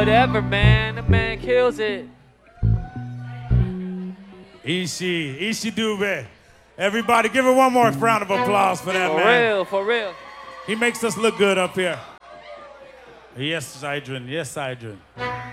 whatever, man. The man kills it. Ishi Dube. Everybody, give her one more round of applause for that, man. For real, for real. He makes us look good up here. Yes, Idrin. Yes, Idrin.